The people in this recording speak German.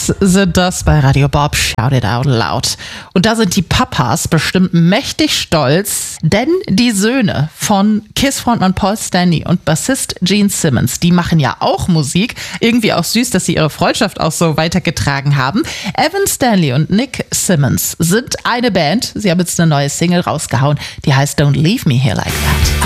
Sind das bei Radio Bob Shout It Out Loud. Und da sind die Papas bestimmt mächtig stolz, denn die Söhne von KISS-Frontmann Paul Stanley und Bassist Gene Simmons, die machen ja auch Musik. Irgendwie auch süß, dass sie ihre Freundschaft auch so weitergetragen haben. Evan Stanley und Nick Simmons sind eine Band. Sie haben jetzt eine neue Single rausgehauen, die heißt Don't Leave Me Here Like That.